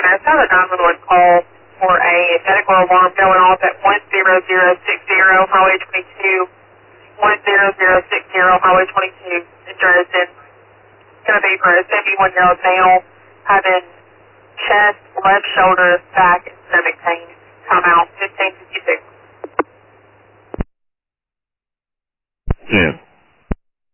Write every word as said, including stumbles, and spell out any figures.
Center. Have a nine one one call for a medical alarm going off at one zero zero six zero, Highway twenty-two, one zero zero six zero, Highway twenty-two, in Dresden. It's going to be for a seventy-one-year-old male having chest, left shoulder, back, and stomach pain.